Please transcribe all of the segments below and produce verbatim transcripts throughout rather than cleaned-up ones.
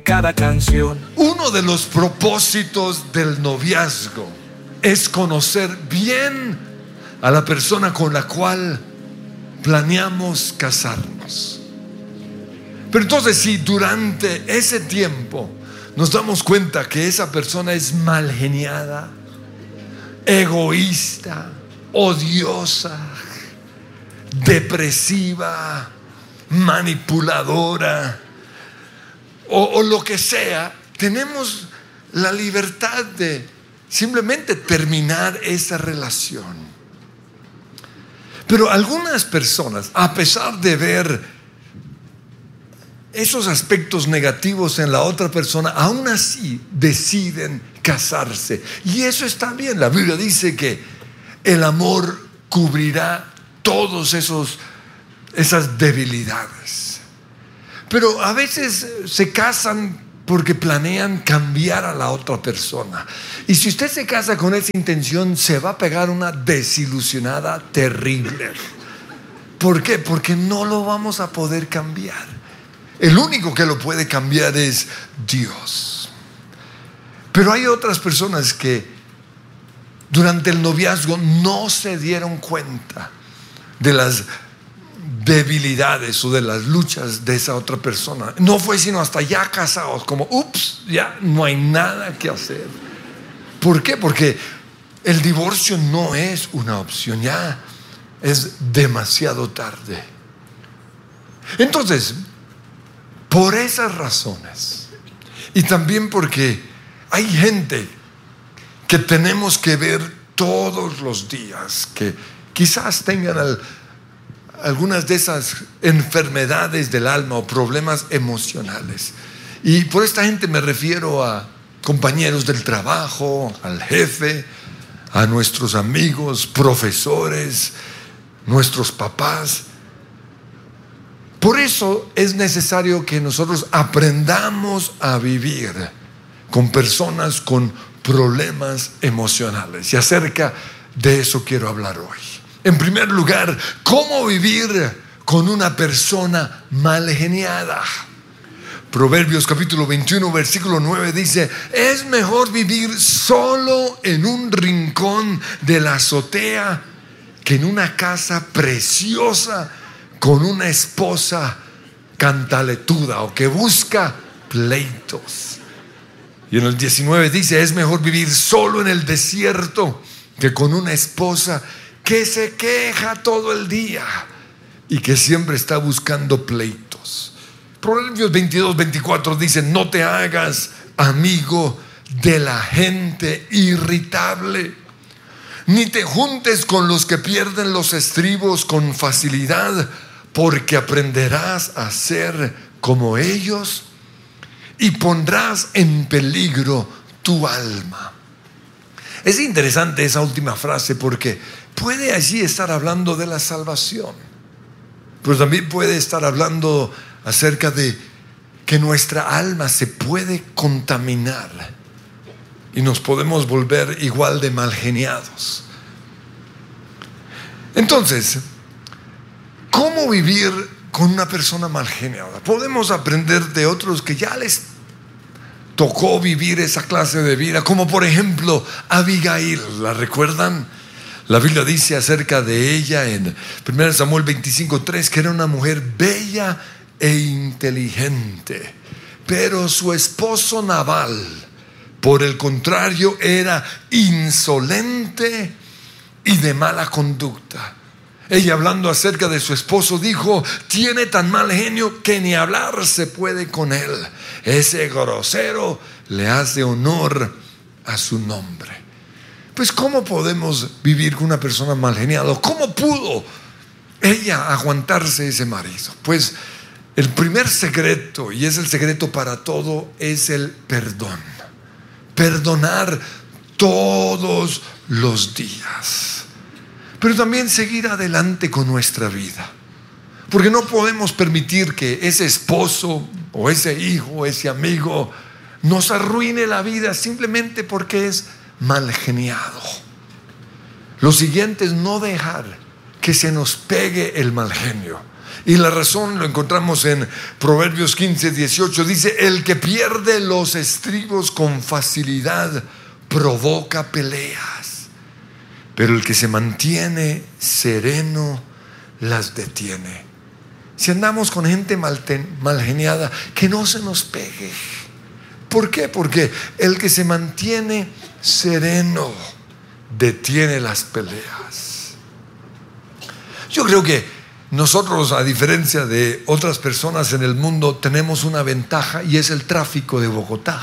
cada canción. Uno de los propósitos del noviazgo es conocer bien a la persona con la cual planeamos casarnos. Pero entonces, si durante ese tiempo nos damos cuenta que esa persona es malgeniada, egoísta, odiosa, depresiva, manipuladora o, o lo que sea, tenemos la libertad de simplemente terminar esa relación. Pero algunas personas, a pesar de ver esos aspectos negativos en la otra persona, aún así deciden casarse. Y eso está bien. La Biblia dice que el amor cubrirá todos esos esas debilidades. Pero a veces se casan porque planean cambiar a la otra persona. Y si usted se casa con esa intención, se va a pegar una desilusionada terrible. ¿Por qué? Porque no lo vamos a poder cambiar. El único que lo puede cambiar es Dios. Pero hay otras personas que durante el noviazgo no se dieron cuenta de las debilidades o de las luchas de esa otra persona. No fue sino hasta ya casados, como ups, ya no hay nada que hacer. ¿Por qué? Porque el divorcio no es una opción, ya es demasiado tarde. Entonces, por esas razones, y también porque hay gente que tenemos que ver todos los días, que quizás tengan al, algunas de esas enfermedades del alma o problemas emocionales. Y por esta gente me refiero a compañeros del trabajo, al jefe, a nuestros amigos, profesores, nuestros papás. Por eso es necesario que nosotros aprendamos a vivir con personas con problemas emocionales. Y acerca de eso quiero hablar hoy. En primer lugar, ¿cómo vivir con una persona mal geniada? Proverbios capítulo veintiuno, versículo nueve dice: es mejor vivir solo en un rincón de la azotea que en una casa preciosa con una esposa cantaletuda o que busca pleitos. Y en el diecinueve dice: es mejor vivir solo en el desierto que con una esposa que se queja todo el día y que siempre está buscando pleitos. Proverbios veintidós, veinticuatro dice: no te hagas amigo de la gente irritable, ni te juntes con los que pierden los estribos con facilidad, porque aprenderás a ser como ellos y pondrás en peligro tu alma. Es interesante esa última frase porque puede allí estar hablando de la salvación, pero también puede estar hablando acerca de que nuestra alma se puede contaminar y nos podemos volver igual de malgeniados. Entonces, ¿cómo vivir con una persona malgeniada? Podemos aprender de otros que ya les tocó vivir esa clase de vida, como por ejemplo Abigail. ¿La recuerdan? La Biblia dice acerca de ella en primero Samuel veinticinco, tres que era una mujer bella e inteligente, pero su esposo Nabal, por el contrario, era insolente y de mala conducta. Ella, hablando acerca de su esposo, dijo: tiene tan mal genio que ni hablar se puede con él. Ese grosero le hace honor a su nombre. Pues ¿cómo podemos vivir con una persona mal geniada? ¿Cómo pudo ella aguantarse ese marido? Pues el primer secreto, y es el secreto para todo, es el perdón. Perdonar todos los días, pero también seguir adelante con nuestra vida, porque no podemos permitir que ese esposo o ese hijo o ese amigo nos arruine la vida simplemente porque es mal geniado. Lo siguiente es no dejar que se nos pegue el mal genio. Y la razón lo encontramos en Proverbios quince, dieciocho. Dice: el que pierde los estribos con facilidad provoca peleas, pero el que se mantiene sereno las detiene. Si andamos con gente mal, mal geniada, que no se nos pegue. ¿Por qué? Porque el que se mantiene sereno detiene las peleas. Yo creo que nosotros, a diferencia de otras personas en el mundo, tenemos una ventaja, y es el tráfico de Bogotá.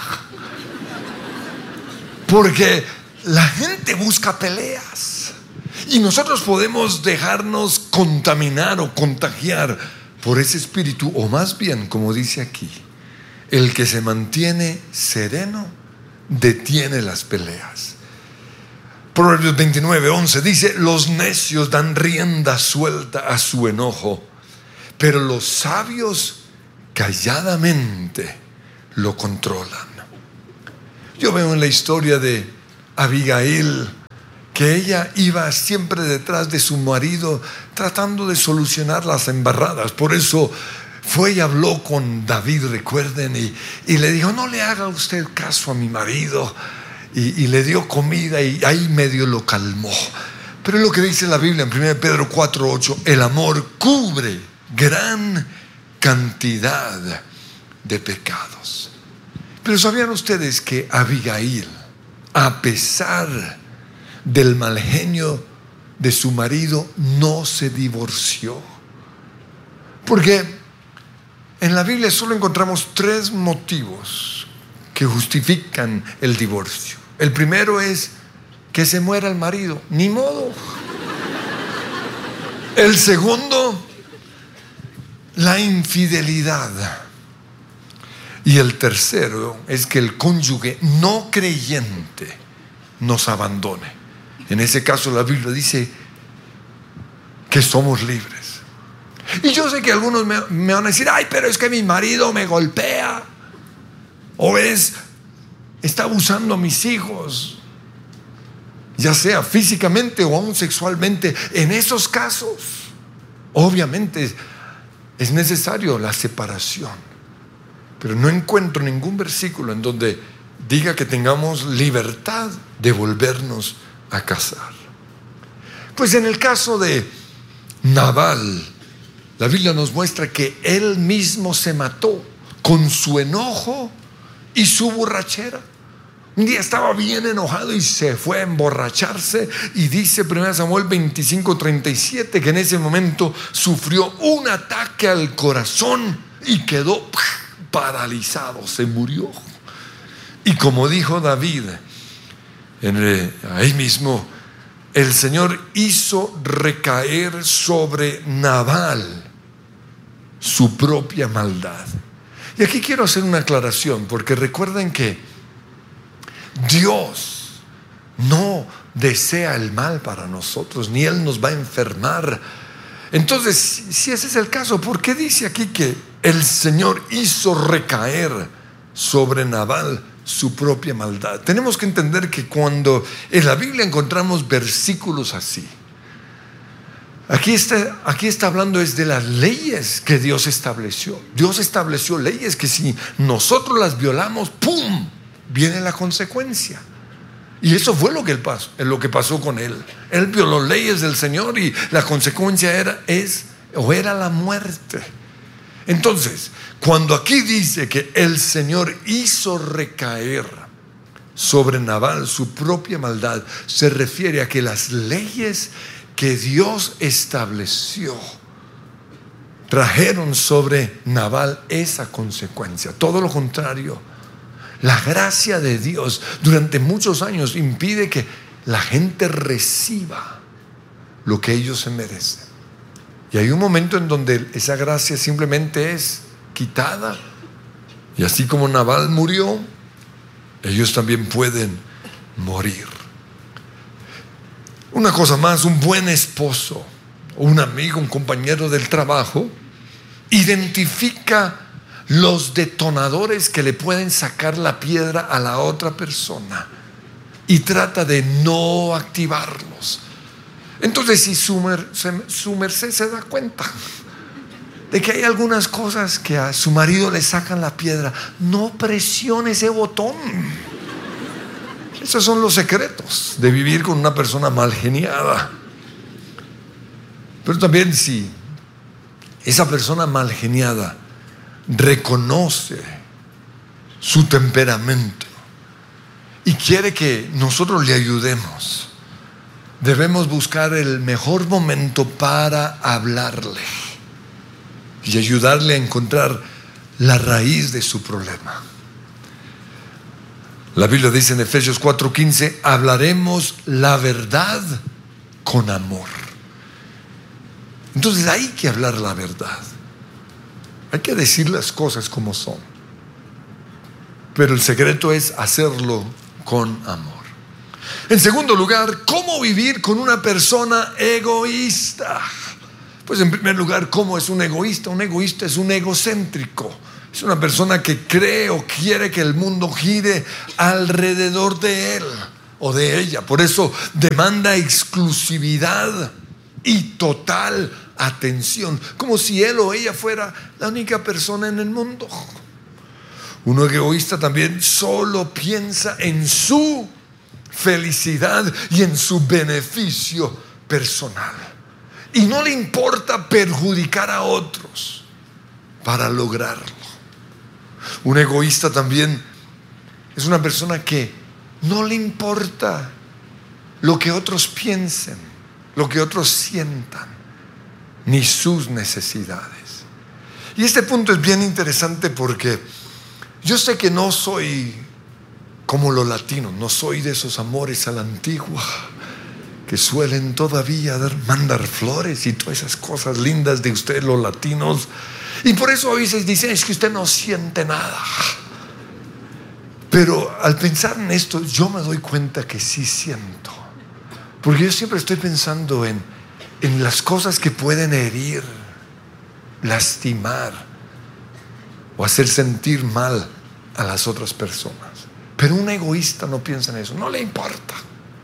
Porque la gente busca peleas y nosotros podemos dejarnos contaminar o contagiar por ese espíritu, o más bien, como dice aquí, el que se mantiene sereno detiene las peleas. Proverbios veintinueve, once dice: los necios dan rienda suelta a su enojo, pero los sabios calladamente lo controlan. Yo veo en la historia de Abigail que ella iba siempre detrás de su marido tratando de solucionar las embarradas. Por eso fue y habló con David, recuerden, y, y le dijo: no le haga usted caso a mi marido. Y, y le dio comida y ahí medio lo calmó. Pero es lo que dice la Biblia en primera de Pedro cuatro, ocho: el amor cubre gran cantidad de pecados. Pero ¿sabían ustedes que Abigail, a pesar del mal genio de su marido, no se divorció? Porque en la Biblia solo encontramos tres motivos que justifican el divorcio. El primero es que se muera el marido, ni modo. El segundo, la infidelidad. Y el tercero es que el cónyuge no creyente nos abandone. En ese caso la Biblia dice que somos libres. Y yo sé que algunos me, me van a decir: ay, pero es que mi marido me golpea, o es, está abusando a mis hijos, ya sea físicamente o aún sexualmente. En esos casos, obviamente, es necesario la separación. Pero no encuentro ningún versículo en donde diga que tengamos libertad de volvernos a casar. Pues en el caso de Nabal, la Biblia nos muestra que él mismo se mató con su enojo y su borrachera. Un día estaba bien enojado y se fue a emborracharse, y dice primera Samuel veinticinco, treinta y siete que en ese momento sufrió un ataque al corazón y quedó paralizado, se murió. Y como dijo David, en el, ahí mismo, el Señor hizo recaer sobre Nabal su propia maldad. Y aquí quiero hacer una aclaración, porque recuerden que Dios no desea el mal para nosotros, ni Él nos va a enfermar. Entonces, si ese es el caso, ¿por qué dice aquí que el Señor hizo recaer sobre Nabal su propia maldad? Tenemos que entender que cuando en la Biblia encontramos versículos así, aquí está, aquí está hablando es de las leyes que Dios estableció. Dios estableció leyes que si nosotros las violamos, ¡pum!, viene la consecuencia. Y eso fue lo que, él pasó, lo que pasó con él. Él violó leyes del Señor y la consecuencia era, es, o era la muerte. Entonces, cuando aquí dice que el Señor hizo recaer sobre Nabal su propia maldad, se refiere a que las leyes que Dios estableció trajeron sobre Nabal esa consecuencia. Todo lo contrario, la gracia de Dios durante muchos años impide que la gente reciba lo que ellos se merecen. Y hay un momento en donde esa gracia simplemente es quitada. Y así como Nabal murió, ellos también pueden morir. Una cosa más: un buen esposo, un amigo, un compañero del trabajo, identifica los detonadores que le pueden sacar la piedra a la otra persona y trata de no activarlos. Entonces, si su, mer, su merced se da cuenta de que hay algunas cosas que a su marido le sacan la piedra. No presione ese botón. Esos son los secretos de vivir con una persona mal geniada. Pero también si esa persona mal geniada reconoce su temperamento y quiere que nosotros le ayudemos, debemos buscar el mejor momento para hablarle y ayudarle a encontrar la raíz de su problema. La Biblia dice en Efesios cuatro quince: hablaremos la verdad con amor. Entonces hay que hablar la verdad. Hay que decir las cosas como son. Pero el secreto es hacerlo con amor. En segundo lugar, ¿cómo vivir con una persona egoísta? Pues en primer lugar, ¿cómo es un egoísta? Un egoísta es un egocéntrico. Es una persona que cree o quiere que el mundo gire alrededor de él o de ella. Por eso demanda exclusividad y total atención, como si él o ella fuera la única persona en el mundo. Un egoísta también solo piensa en su felicidad y en su beneficio personal, y no le importa perjudicar a otros para lograrlo. Un egoísta también es una persona que no le importa lo que otros piensen, lo que otros sientan, ni sus necesidades. Y este punto es bien interesante porque yo sé que no soy como los latinos, no soy de esos amores a la antigua que suelen todavía dar, mandar flores y todas esas cosas lindas de ustedes los latinos. Y por eso a veces dicen: es que usted no siente nada. Pero al pensar en esto, yo me doy cuenta que sí siento. Porque yo siempre estoy pensando en, en las cosas que pueden herir, lastimar o hacer sentir mal a las otras personas. Pero un egoísta no piensa en eso, no le importa.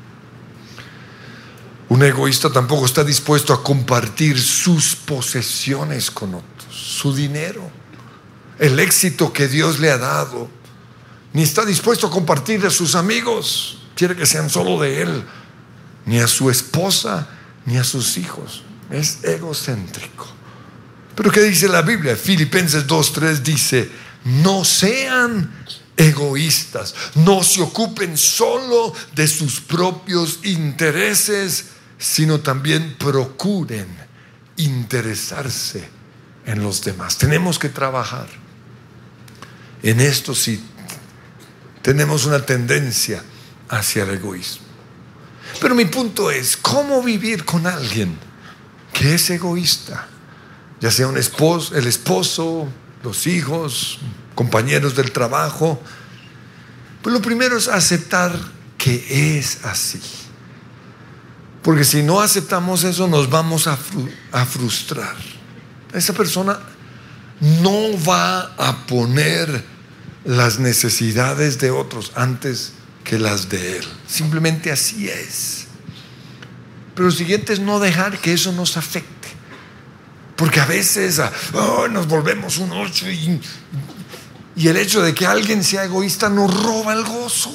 Un egoísta tampoco está dispuesto a compartir sus posesiones con otros, su dinero, el éxito que Dios le ha dado. Ni está dispuesto a compartir a sus amigos, quiere que sean solo de él, ni a su esposa, ni a sus hijos. Es egocéntrico. Pero ¿qué dice la Biblia? Filipenses dos tres dice: no sean egoístas, no se ocupen solo de sus propios intereses, sino también procuren interesarse en los demás. Tenemos que trabajar en esto si tenemos una tendencia hacia el egoísmo. Pero mi punto es: ¿cómo vivir con alguien que es egoísta? Ya sea un esposo, el esposo, los hijos, compañeros del trabajo. Pues lo primero es aceptar que es así. Porque si no aceptamos eso, nos vamos a, fru- a frustrar. Esa persona no va a poner las necesidades de otros antes que las de él. Simplemente así es. Pero lo siguiente es no dejar que eso nos afecte. Porque a veces oh, nos volvemos un ocho y, y el hecho de que alguien sea egoísta nos roba el gozo.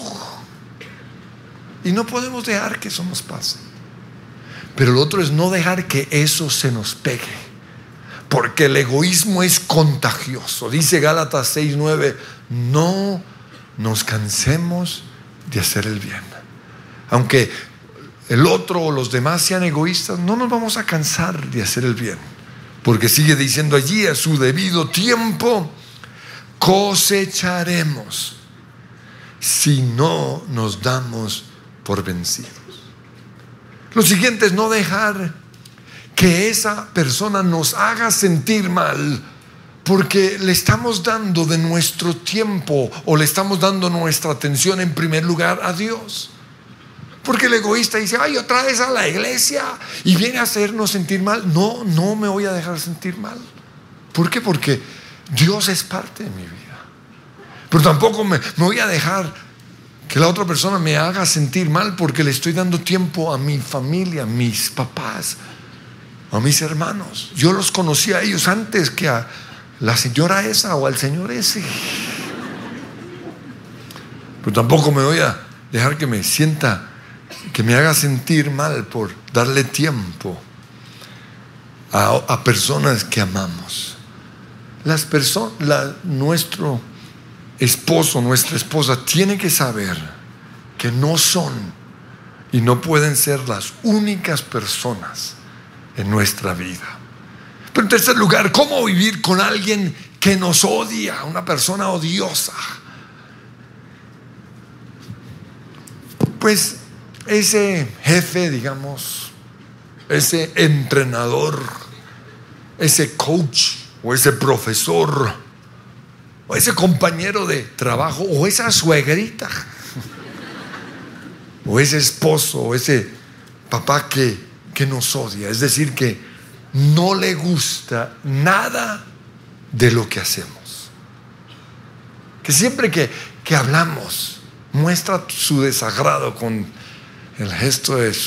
Y no podemos dejar que eso nos pase. Pero lo otro es no dejar que eso se nos pegue. Porque el egoísmo es contagioso. Dice Gálatas seis nueve: no nos cansemos de hacer el bien. Aunque el otro o los demás sean egoístas, no nos vamos a cansar de hacer el bien. Porque sigue diciendo allí: a su debido tiempo cosecharemos si no nos damos por vencidos. Lo siguiente es no dejar que esa persona nos haga sentir mal porque le estamos dando de nuestro tiempo o le estamos dando nuestra atención en primer lugar a Dios. Porque el egoísta dice: ay, otra vez a la iglesia y viene a hacernos sentir mal. No, no me voy a dejar sentir mal. ¿Por qué? Porque Dios es parte de mi vida. Pero tampoco me, me voy a dejar que la otra persona me haga sentir mal porque le estoy dando tiempo a mi familia, a mis papás. a mis hermanos. Yo los conocí a ellos antes que a la señora esa o al señor ese. Pero tampoco me voy a dejar que me sienta, que me haga sentir mal por darle tiempo a, a personas que amamos. Las personas, la, nuestro esposo, nuestra esposa tiene que saber que no son y no pueden ser las únicas personas en nuestra vida. Pero en tercer lugar, ¿cómo vivir con alguien que nos odia? Una persona odiosa. Pues ese jefe, digamos, ese entrenador, ese coach o ese profesor o ese compañero de trabajo o esa suegrita o ese esposo o ese papá que, que nos odia, es decir, que no le gusta nada de lo que hacemos, que siempre que, que hablamos muestra su desagrado con el gesto de su